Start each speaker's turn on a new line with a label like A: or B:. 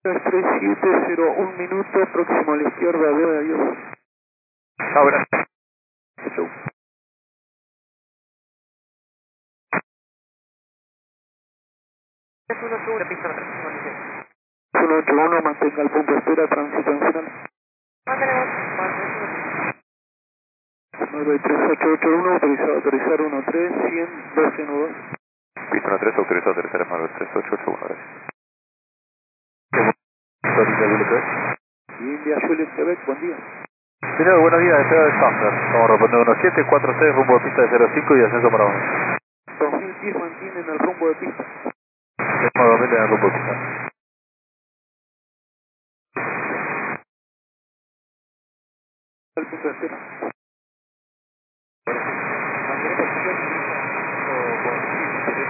A: 3701 minuto, próximo a la izquierda, veo, adiós.
B: Ahora.
A: Chau.
B: 181, pista 356.
A: 181, mantenga el punto de espera, tránsito en final.
B: Mantenemos.
A: 93881, autorizar 13, 100, 1212.
B: Pista 13, autorizado a aterrizar en 93881, gracias.
A: India Juliet Quebec, buen día.
B: Señor, buenos días, deseo de Standard. Estamos respondiendo 1746, rumbo de pista de 05 y ascenso para 1.
A: 2010 mantienen el rumbo de pista.
B: Tema 2000 en el rumbo de pista.
A: El punto de espera.